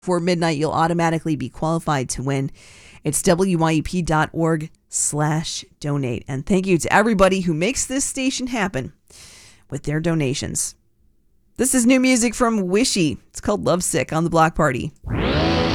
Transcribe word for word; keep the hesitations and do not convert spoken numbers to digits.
before midnight, you'll automatically be qualified to win. It's W Y E P dot org slash donate. And thank you to everybody who makes this station happen with their donations. This is new music from Wishy. It's called Lovesick on The Block Party.